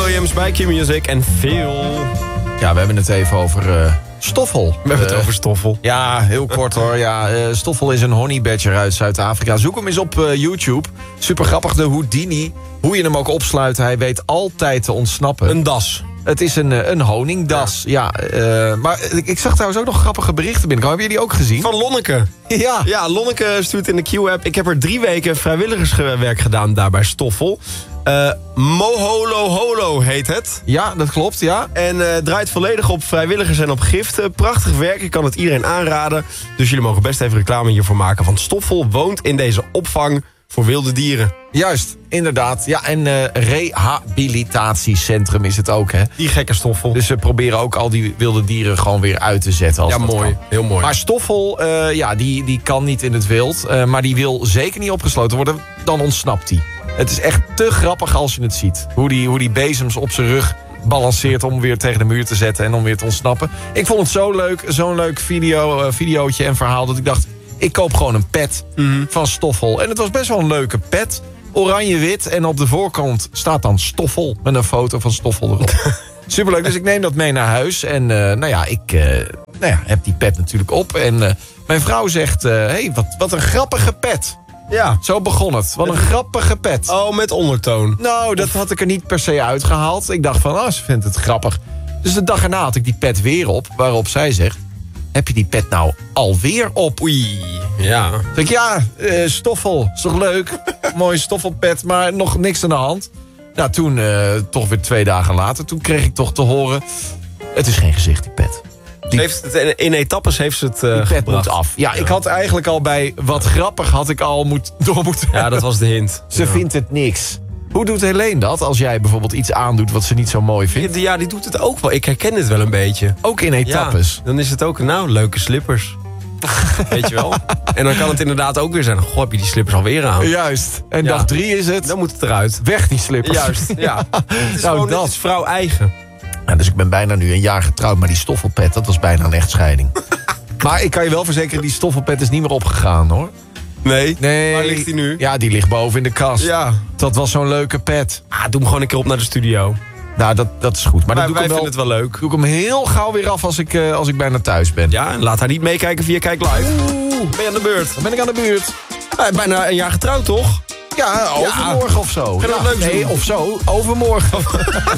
Williams bij Q-Music en veel. Ja, we hebben het even over Stoffel. We hebben het over Stoffel. Ja, heel kort hoor. Ja, Stoffel is een honey badger uit Zuid-Afrika. Zoek hem eens op YouTube. Super grappig, de Houdini. Hoe je hem ook opsluit, hij weet altijd te ontsnappen. Een das. Het is een honingdas. Ja, maar ik zag trouwens ook nog grappige berichten binnenkomen. Hebben jullie die ook gezien? Van Lonneke. Ja. Ja, Lonneke stuurt in de Q-app. Ik heb er 3 weken vrijwilligerswerk gedaan daar bij Stoffel. Moholo Holo heet het. Ja, dat klopt, ja. En draait volledig op vrijwilligers en op giften. Prachtig werk, ik kan het iedereen aanraden. Dus jullie mogen best even reclame hiervoor maken. Want Stoffel woont in deze opvang voor wilde dieren. Juist, inderdaad. Ja, en rehabilitatiecentrum is het ook, hè. Die gekke Stoffel. Dus ze proberen ook al die wilde dieren gewoon weer uit te zetten. Als ja, dat mooi. kan. Heel mooi. Maar Stoffel, die kan niet in het wild. Maar die wil zeker niet opgesloten worden. Dan ontsnapt hij. Het is echt te grappig als je het ziet. Hoe die bezems op zijn rug balanceert om weer tegen de muur te zetten en om weer te ontsnappen. Ik vond het zo leuk, zo'n leuk videootje en verhaal, dat ik dacht, ik koop gewoon een pet van Stoffel. En het was best wel een leuke pet. Oranje-wit en op de voorkant staat dan Stoffel met een foto van Stoffel erop. Superleuk, dus ik neem dat mee naar huis. En ik heb die pet natuurlijk op. En mijn vrouw zegt, hey, wat een grappige pet. Ja. Zo begon het. Wat een grappige pet. Oh, met ondertoon. Nou, dat had ik er niet per se uitgehaald. Ik dacht van, ze vindt het grappig. Dus de dag erna had ik die pet weer op. Waarop zij zegt, heb je die pet nou alweer op? Oei, ja. Zeg ik, Stoffel, is toch leuk? Mooie Stoffelpet, maar nog niks aan de hand. Nou, toen, toch weer 2 dagen later, toen kreeg ik toch te horen, het is geen gezicht, die pet. In etappes heeft ze het Die pet gebracht. moet af. Ja, ik had eigenlijk al bij wat grappig had ik al door moeten. Ja, dat was de hint. Ze vindt het niks. Hoe doet Helene dat als jij bijvoorbeeld iets aandoet wat ze niet zo mooi vindt? Ja, die doet het ook wel. Ik herken het wel een beetje. Ook in etappes. Ja, dan is het ook, leuke slippers. Weet je wel? En dan kan het inderdaad ook weer zijn, goh, heb je die slippers alweer aan? Juist. En Ja. dag 3 is het, Dan moet het eruit. weg die slippers. Juist, ja. Het is Nou, gewoon, dat. het is vrouw eigen. Ja, dus ik ben bijna nu een jaar getrouwd, maar die Stoffelpet, dat was bijna een echtscheiding. Maar ik kan je wel verzekeren, die Stoffelpet is niet meer opgegaan, hoor. Nee. Nee. Waar ligt die nu? Ja, die ligt boven in de kast. Ja. Dat was zo'n leuke pet. Doe hem gewoon een keer op naar de studio. Nou, dat is goed. Maar dan Wij doe ik, vinden het wel leuk. doe ik hem heel gauw weer af als ik bijna thuis ben. Ja, en laat haar niet meekijken via Kijk Live. Ben je aan de beurt? Dan ben ik aan de buurt. Bijna een jaar getrouwd, toch? Ja, overmorgen of zo. Ga je wat leuks nee, doen? of zo. Overmorgen.